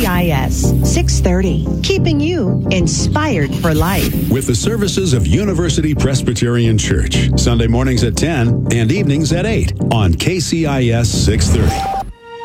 KCIS 630, keeping you inspired for life. With the services of University Presbyterian Church, Sunday mornings at 10 and evenings at 8 on KCIS 630.